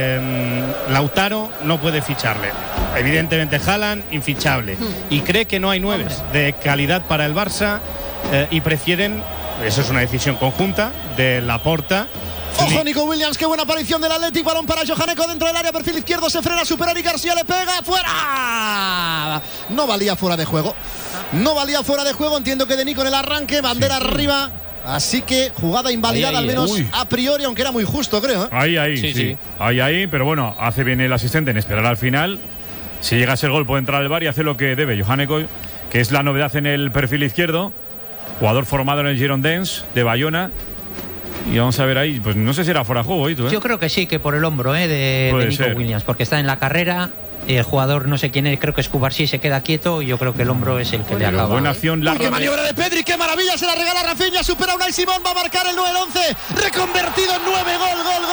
Lautaro, no puede ficharle. Evidentemente Haaland, infichable. Y cree que no hay 9 de calidad para el Barça y prefieren, eso es una decisión conjunta de Laporta. Ojo, Nico Williams, qué buena aparición del Athletic. Balón para Johaneko dentro del área, perfil izquierdo, se frena, supera y García le pega, fuera. No valía fuera de juego. No valía fuera de juego, entiendo que de Nico en el arranque, bandera arriba. Así que jugada invalidada, al menos a priori, aunque era muy justo, creo. Ahí, pero bueno, hace bien el asistente en esperar al final. Si llega a ser gol, puede entrar al VAR y hace lo que debe Johaneko, que es la novedad en el perfil izquierdo. Jugador formado en el Girondins de Bayona. Y vamos a ver ahí, pues no sé si era fuera de juego. Yo creo que sí, que por el hombro de Nico Williams, porque está en la carrera. El jugador, no sé quién es, creo que es Cubarsí, se queda quieto y yo creo que el hombro es el que le acaba. Buena acción, larga. ¡Qué maniobra de Pedri! ¡Qué maravilla! Se la regala Rafinha, supera a Unai Simón, va a marcar el 9-11. Reconvertido en 9, gol.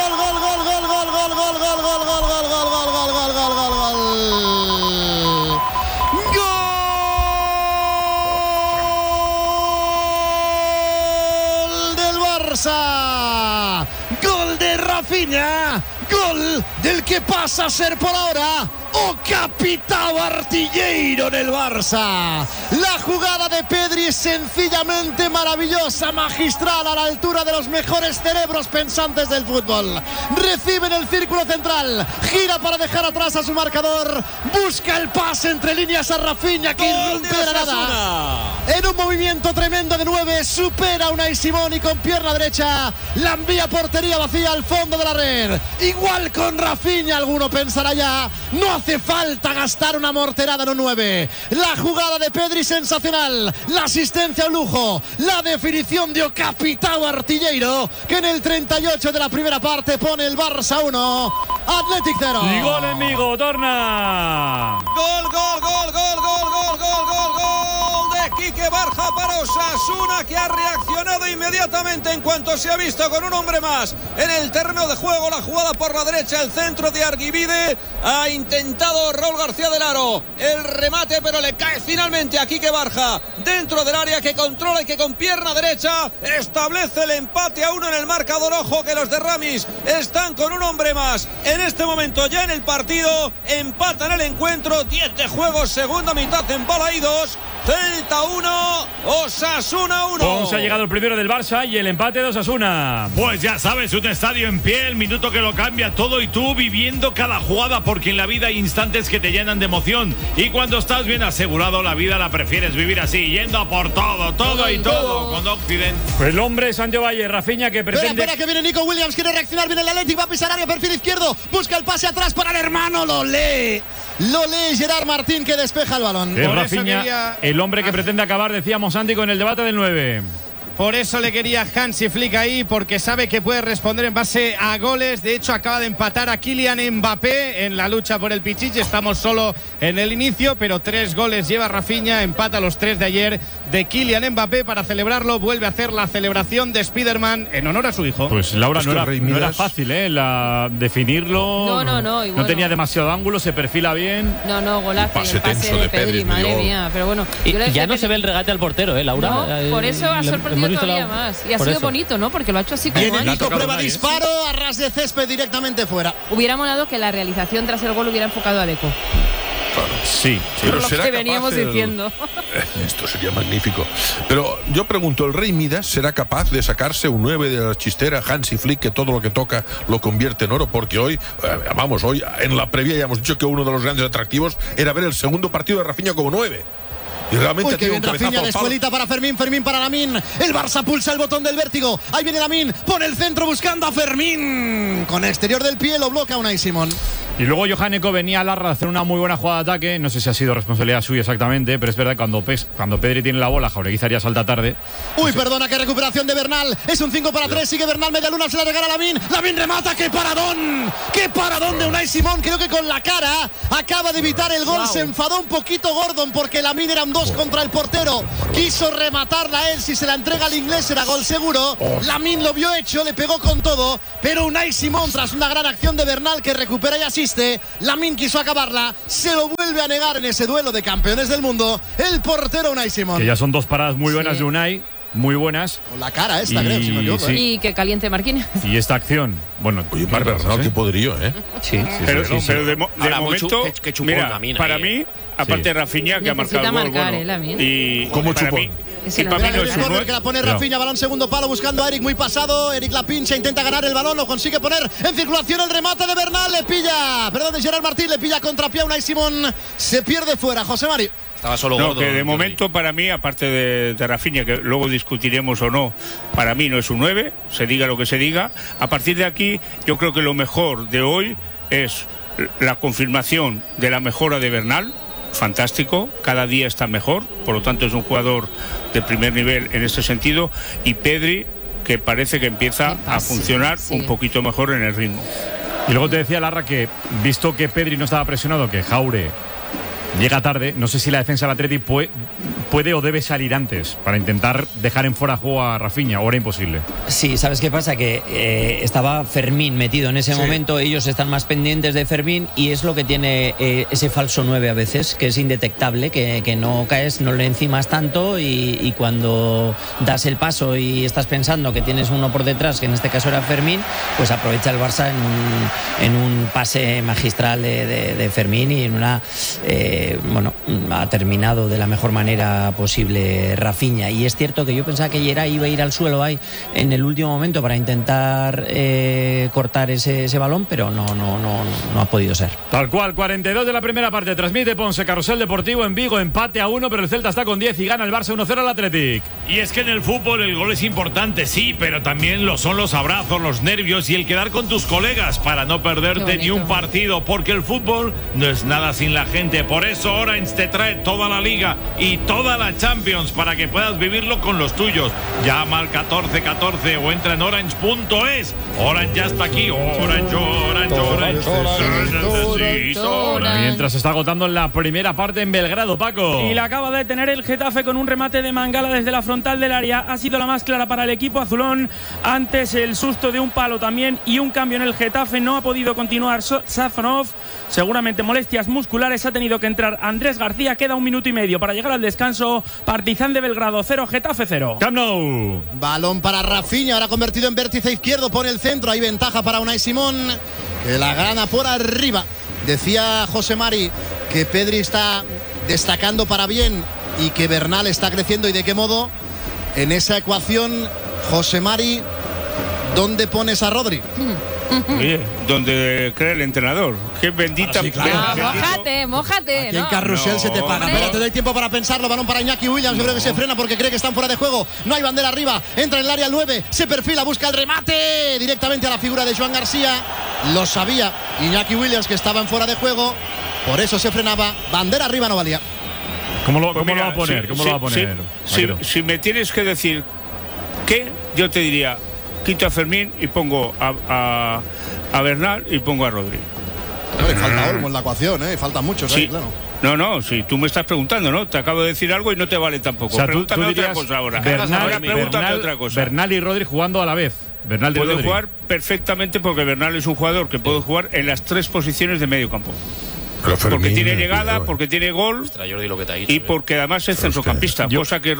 Gol de Rafinha, gol del que pasa a ser por ahora o capitão artilleiro del Barça. La jugada de Pedri es sencillamente maravillosa, magistral, a la altura de los mejores cerebros pensantes del fútbol. Recibe en el círculo central, gira para dejar atrás a su marcador, busca el pase entre líneas a Rafinha, que irrumpe de la nada. En un movimiento tremendo de 9, supera a Unai Simón y con pierna derecha la envía portería vacía al fondo de la red. Igual con Rafinha, alguno pensará ya, no hace falta gastar una morterada en un 9. La jugada de Pedri sensacional, la asistencia a lujo, la definición de capitão artilleiro, que en el 38 de la primera parte pone el Barça 1, Athletic 0. Y gol en Vigo, torna. Gol de Quique Barja para Osasuna, que ha reaccionado inmediatamente en cuanto se ha visto con un hombre más en el terreno de juego. La jugada por la derecha, el centro de Arguibide, ha intentado Raúl García del Aro el remate, pero le cae finalmente a Quique Barja dentro del área, que controla y que con pierna derecha establece el empate a 1 en el marcador. Ojo que los de Ramis están con un hombre más en este momento ya en el partido, empatan el encuentro, 10 de juego, segunda mitad en Balaídos. Celta 1, Osasuna 1. Ponce ha llegado el primero del Barça y el empate de Osasuna. Pues ya sabes, un estadio en pie, el minuto que lo cambia todo y tú viviendo cada jugada, porque en la vida hay instantes que te llenan de emoción y cuando estás bien asegurado la vida la prefieres vivir así, yendo a por todo con Occident. Pues el hombre Sancho Valle, Rafinha, que pretende... Espera que viene Nico Williams, quiere reaccionar, viene el Athletic, va a pisar área, perfil izquierdo, busca el pase atrás para el hermano, lo lee Gerard Martín, que despeja el balón. Rafinha, el hombre que pretende acabar, decíamos Andy, con el debate del 9. Por eso le quería Hansi Flick ahí, porque sabe que puede responder en base a goles. De hecho, acaba de empatar a Kylian Mbappé en la lucha por el Pichichi. Estamos solo en el inicio, pero 3 goles lleva Rafinha. Empata los 3 de ayer de Kylian Mbappé. Para celebrarlo, vuelve a hacer la celebración de Spiderman en honor a su hijo. Pues Laura, no era fácil, definirlo. No. No tenía demasiado ángulo, se perfila bien. No, golazo. El pase de Pedri, madre mía. Pero bueno, ya no se ve el regate al portero, Laura. No, por eso ha sorprendido todavía más. Y ha sido bonito, ¿no? Porque lo ha hecho así como Viene Nico, prueba disparo, a ras de césped directamente fuera. Hubiera molado que la realización tras el gol hubiera enfocado a Deco. Claro. Sí, por lo que veníamos diciendo. Esto sería magnífico. Pero yo pregunto, ¿el Rey Midas será capaz de sacarse un 9 de la chistera Hansi Flick, que todo lo que toca lo convierte en oro? Porque hoy en la previa ya hemos dicho que uno de los grandes atractivos era ver el segundo partido de Rafinha como 9. Y realmente qué bien Rafinha, de escuelita para Fermín para Lamine. El Barça pulsa el botón del vértigo. Ahí viene Lamine, pone el centro buscando a Fermín. Con exterior del pie lo bloquea Unai Simón. Y luego Johaneko venía a Larra a hacer una muy buena jugada de ataque. No sé si ha sido responsabilidad suya exactamente, pero es verdad que cuando Pedri tiene la bola, Jaureguizaría salta tarde. Uy, perdona, qué recuperación de Bernal. Es un 5-3, sigue Bernal, media luna, se la regala Lamine. Lamine remata, ¡qué paradón! ¡Qué paradón de Unai Simón! Creo que con la cara acaba de evitar el gol. Se enfadó un poquito Gordon porque Lamine eran 2 contra el portero. Quiso rematarla él, si se la entrega al inglés era gol seguro. Lamine lo vio hecho, le pegó con todo, pero Unai Simón, tras una gran acción de Bernal que recupera y asiste, Lamine quiso acabarla, se lo vuelve a negar en ese duelo de campeones del mundo el portero Unai Simón. Que ya son 2 paradas muy buenas de Unai, muy buenas. Con la cara esta, creo, si no me equivoco. Y que caliente Marquinhos. Y esta acción, bueno, oye, Marc Bernal, qué poderío, Pero de momento, que chupón, mira, Lamine, para mí, aparte de Rafinha, que ha marcado el gol, y como chupón. Y para mí no es un que la pone Rafinha, balón segundo palo buscando a Eric, muy pasado. Eric la pincha, intenta ganar el balón, lo consigue poner en circulación. El remate de Bernal, le pilla Gerard Martín, le pilla contrapié a Unai Simón, se pierde fuera. José Mari. Estaba solo gordo. Que de momento para mí, aparte de Rafinha, que luego discutiremos o no, para mí no es un 9, se diga lo que se diga. A partir de aquí, yo creo que lo mejor de hoy es la confirmación de la mejora de Bernal. Fantástico, cada día está mejor, por lo tanto es un jugador de primer nivel en este sentido, y Pedri, que parece que empieza a funcionar un poquito mejor en el ritmo. Y luego te decía Larra que, visto que Pedri no estaba presionado, que Jaure llega tarde, no sé si la defensa del Atleti puede o debe salir antes para intentar dejar en fuera de juego a Rafinha, o era imposible. Sí, ¿sabes qué pasa? Que estaba Fermín metido en ese momento, ellos están más pendientes de Fermín, y es lo que tiene ese falso 9 a veces, que es indetectable, que no caes, no le encimas tanto, y cuando das el paso y estás pensando que tienes uno por detrás, que en este caso era Fermín, pues aprovecha el Barça en un pase magistral de Fermín, y en una... ha terminado de la mejor manera posible Rafinha. Y es cierto que yo pensaba que Gerard iba a ir al suelo ahí en el último momento para intentar cortar ese balón, pero no ha podido ser. Tal cual, 42 de la primera parte. Transmite Ponce, Carrusel Deportivo en Vigo, empate a 1, pero el Celta está con 10 y gana el Barça 1-0 al Athletic. Y es que en el fútbol el gol es importante, sí, pero también lo son los abrazos, los nervios y el quedar con tus colegas para no perderte ni un partido, porque el fútbol no es nada sin la gente. Por eso Orange te trae toda la Liga y toda la Champions para que puedas vivirlo con los tuyos. Llama al 1414 o entra en orange.es. Orange ya está aquí. Orange. Mientras se está agotando la primera parte en Belgrado, Paco. Y la acaba de tener el Getafe con un remate de Mangala desde la frontal del área. Ha sido la más clara para el equipo azulón. Antes el susto de un palo también y un cambio en el Getafe. No ha podido continuar Safonov. Seguramente molestias musculares. Ha tenido que entrar Andrés García. Queda 1 minuto y medio para llegar al descanso. Partizan de Belgrado 0, Getafe 0. Camp Nou. Balón para Rafinha, ahora convertido en vértice izquierdo. Pone el centro, hay ventaja para Unai Simón, que la gana por arriba. Decía José Mari que Pedri está destacando para bien y que Bernal está creciendo. ¿Y de qué modo? En esa ecuación, José Mari, ¿dónde pones a Rodri? Oye, donde cree el entrenador. Qué bendita. Sí, claro. Mójate. Aquí en Carrusel se te paga. Pero te doy tiempo para pensarlo. Balón para Iñaki Williams. Yo creo que se frena porque cree que están fuera de juego. No hay bandera arriba. Entra en el área el 9. Se perfila, busca el remate directamente a la figura de Joan García. Lo sabía Iñaki Williams que estaba en fuera de juego. Por eso se frenaba. Bandera arriba no valía. ¿Cómo lo va a poner? Si me tienes que decir que yo te diría, quito a Fermín y pongo a Bernal y pongo a Rodri. Hombre, falta Olmo en la ecuación, faltan muchos, sí. Claro. No, si tú me estás preguntando, ¿no? Te acabo de decir algo y no te vale tampoco. O sea, pregúntame tú otra cosa ahora. Pregúntame otra cosa. Bernal y Rodri jugando a la vez. Bernal y puede Rodri. jugar perfectamente porque Bernal es un jugador que puede jugar en las 3 posiciones de medio campo. Fermín, porque tiene llegada, porque tiene gol. Ostras, Jordi, lo que te ha dicho, y porque además es centrocampista, cosa que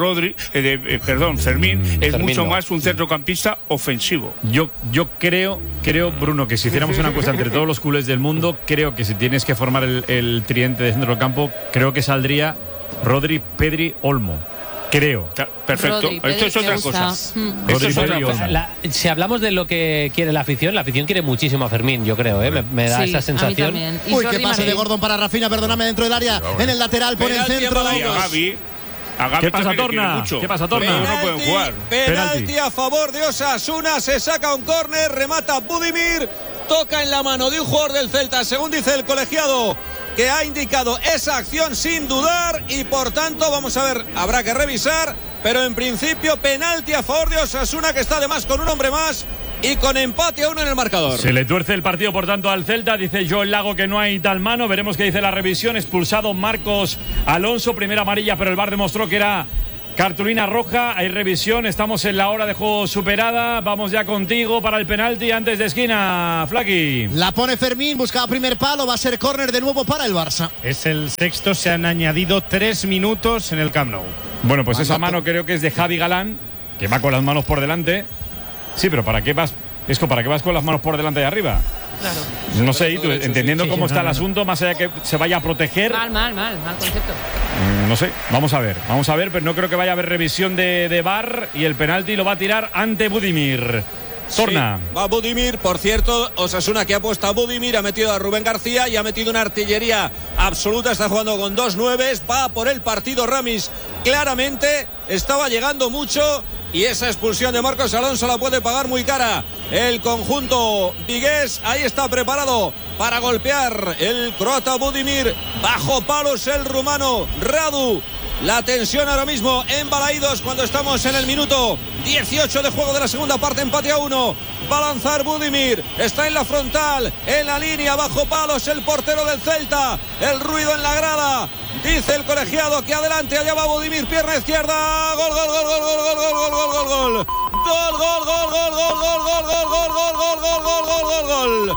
Fermín es mucho más un centrocampista ofensivo. Yo creo, Bruno, que si hiciéramos una encuesta entre todos los culés del mundo, creo que si tienes que formar el tridente de centro del campo, creo que saldría Rodri, Pedri, Olmo. Creo. Perfecto. Rodri, esto es otra cosa. Esto es otra cosa. Si hablamos de lo que quiere la afición quiere muchísimo a Fermín, yo creo. Me da esa sensación. Uy, qué pase de Gordon para Rafinha, perdóname, dentro del área, en el lateral, pone el centro. Y a Gavi. ¿Qué pasa, Torna? ¿Qué pasa, Torna? No pueden jugar. Penalti a favor de Osasuna. Se saca un córner, remata Budimir. Toca en la mano de un jugador del Celta, según dice el colegiado, que ha indicado esa acción sin dudar y por tanto, vamos a ver, habrá que revisar, pero en principio penalti a favor de Osasuna, que está además con un hombre más y con empate a 1 en el marcador. Se le tuerce el partido, por tanto, al Celta. Dice Joel Lago que no hay tal mano. Veremos qué dice la revisión. Expulsado Marcos Alonso, primera amarilla, pero el VAR demostró que era cartulina roja. Hay revisión, estamos en la hora de juego superada. Vamos ya contigo para el penalti antes de esquina, Flaqui. La pone Fermín, buscaba primer palo, va a ser córner de nuevo para el Barça. Es el sexto, se han añadido 3 minutos en el Camp Nou. Bueno, pues esa mano creo que es de Javi Galán, que va con las manos por delante. Sí, pero ¿para qué vas? Esco, ¿para qué vas con las manos por delante y arriba? Claro. No sé, y tú, entendiendo cómo está el asunto, más allá de que se vaya a proteger. Mal concepto. No sé, vamos a ver, pero no creo que vaya a haber revisión de VAR y el penalti lo va a tirar ante Budimir. Torna. Sí, va Budimir, por cierto, Osasuna que ha puesto a Budimir, ha metido a Rubén García y ha metido una artillería absoluta, está jugando con 2 nueves, va por el partido Ramis, claramente estaba llegando mucho y esa expulsión de Marcos Alonso la puede pagar muy cara el conjunto vigués. Ahí está preparado para golpear el croata Budimir, bajo palos el rumano Radu. La tensión ahora mismo en Balaídos cuando estamos en el minuto 18 de juego de la segunda parte, empate a 1. Va a lanzar Budimir, está en la frontal, en la línea, bajo palos el portero del Celta. El ruido en la grada, dice el colegiado que adelante, allá va Budimir, pierna izquierda, gol, gol, gol, gol, gol, gol, gol, gol, gol, gol. Gol, gol, gol, gol, gol, gol, gol, gol, gol, gol, gol, gol, gol, gol, gol.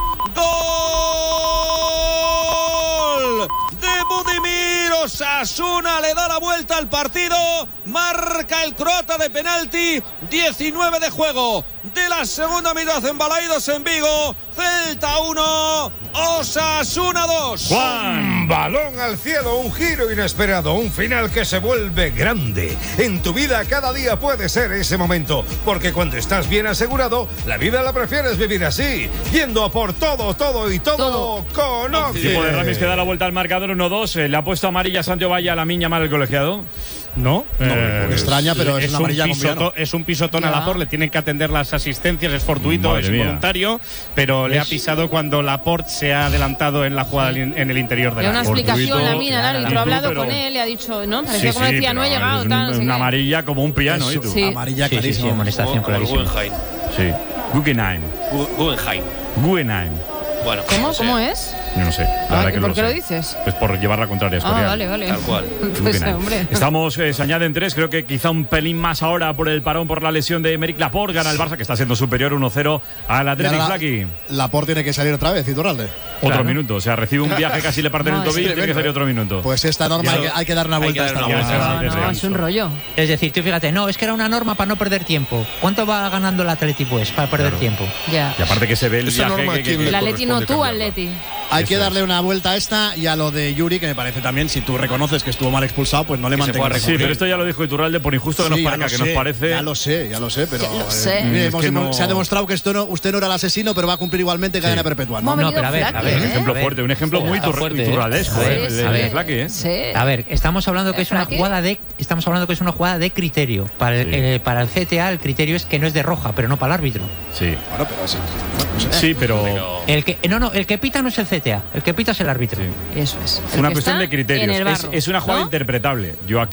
Gol de Budimir. Osasuna le da la vuelta al partido. Marca el croata de penalti. 19 de juego de la segunda mitad en Balaídos, en Vigo. Celta 1, Osasuna 2. Juan, balón al cielo, un giro inesperado, un final que se vuelve grande. En tu vida cada día puede ser ese momento, porque cuando estás bien asegurado, la vida la prefieres vivir así, yendo a por todo con Oxy. Equipo de Ramis que da la vuelta al marcador 1-2. Le ha puesto amarilla a Santiago Valle a la miña mal el colegiado. No, extraña, pero es una amarilla es un pisotón a Laporte, le tienen que atender las asistencias, es fortuito, es involuntario, pero le ha pisado cuando Laporte se ha adelantado en la jugada en el interior del área. Una explicación, la mina, el árbitro ha hablado con él, le ha dicho, ¿no? Parecía como decía, no he llegado, tal. Una amarilla como un piano, ¿y tú? Sí. Amarilla clarísima. Amonestación clarísima. Sí. Guggenheim. Bueno, ¿Cómo es? Yo no sé. ¿Por qué lo dices? Pues por llevar la contraria. Vale. Tal cual. Pues hombre. Estamos, se añaden 3, creo que quizá un pelín más ahora por el parón, por la lesión de Emerick Laporte. Gana el Barça, que está siendo superior 1-0 al Athletic Flaqui. Laporte tiene que salir otra vez, Iturralde. Otro minuto, o sea, recibe un viaje, casi le parten el tobillo y tiene que salir otro minuto. Pues esta norma hay que dar una vuelta a esta norma. No, es un rollo. Es decir, tú fíjate, no, es que era una norma para no perder tiempo. ¿Cuánto va ganando el Atleti, pues, para perder tiempo? Ya. Y aparte que se ve el viaje el Atleti no tú, Atleti. Hay que darle una vuelta a esta y a lo de Yuri, que me parece también, si tú reconoces que estuvo mal expulsado, pues no le mantengas. Sí, pero esto ya lo dijo Iturralde, por injusto que nos parezca, que nos parece. Ya lo sé, pero se ha demostrado que usted no era el asesino, pero va a cumplir igualmente cadena perpetua. No, pero a ver, un ejemplo fuerte, un ejemplo muy iturraldesco, A ver, estamos hablando que es una jugada de criterio. Para el CTA el criterio es que no es de roja, pero no para el árbitro. Sí. Bueno, pero sí, pero el que pita no es el CTA, el que pita es el árbitro. Eso es. Es una cuestión de criterios. Es una jugada interpretable. Yo aquí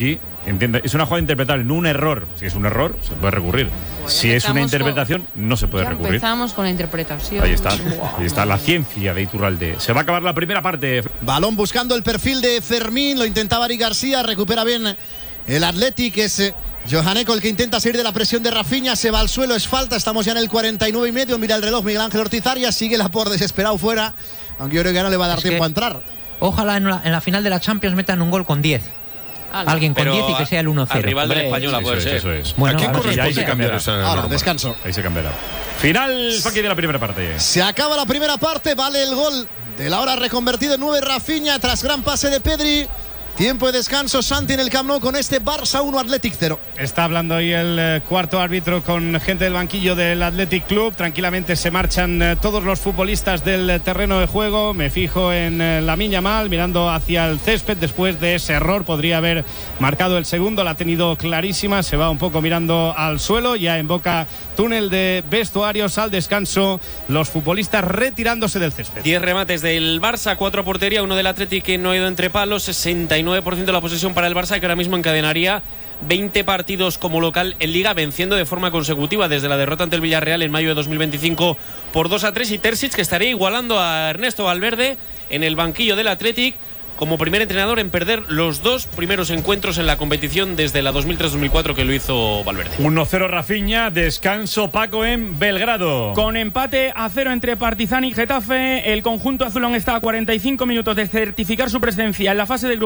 entiende, es una jugada interpretable, no un error. Si es un error, se puede recurrir. Bueno, si es una interpretación, no se puede recurrir. Empezamos con la interpretación. Ahí está la ciencia de Iturralde. Se va a acabar la primera parte. Balón buscando el perfil de Fermín, lo intentaba Eric García, recupera bien el Athletic, es Johanneco el que intenta salir de la presión de Rafinha, se va al suelo, es falta, estamos ya en el 49,5, mira el reloj Miguel Ángel Ortiz Arias, sigue la por desesperado fuera, aunque yo creo que ya no le va a dar tiempo a entrar. Ojalá en la final de la Champions metan un gol con 10. Alguien con 10 y que sea el 1-0. Al rival del Española puede ser. Eso es. Bueno, ¿a quién corresponde ahí se cambiará? Ahora, descanso. Ahí se cambiará. Final, Faki, de la primera parte. Se acaba la primera parte, vale el gol del ahora reconvertido en 9 Rafinha tras gran pase de Pedri. Tiempo de descanso, Santi, en el Camp Nou con este Barça 1, Athletic 0. Está hablando ahí el cuarto árbitro con gente del banquillo del Athletic Club. Tranquilamente se marchan todos los futbolistas del terreno de juego. Me fijo en Lamine Yamal mirando hacia el césped. Después de ese error podría haber marcado el segundo. La ha tenido clarísima. Se va un poco mirando al suelo. Ya en boca túnel de vestuarios al descanso. Los futbolistas retirándose del césped. 10 remates del Barça, 4 a portería, 1 del Athletic que no ha ido entre palos. 69% de la posesión para el Barça, que ahora mismo encadenaría 20 partidos como local en Liga, venciendo de forma consecutiva desde la derrota ante el Villarreal en mayo de 2025 por 2-3, y Terzic, que estaría igualando a Ernesto Valverde en el banquillo del Athletic como primer entrenador en perder los 2 primeros encuentros en la competición desde la 2003-2004 que lo hizo Valverde. 1-0 Rafinha, descanso Paco en Belgrado. Con empate a 0 entre Partizan y Getafe, el conjunto azulón está a 45 minutos de certificar su presencia en la fase del grupo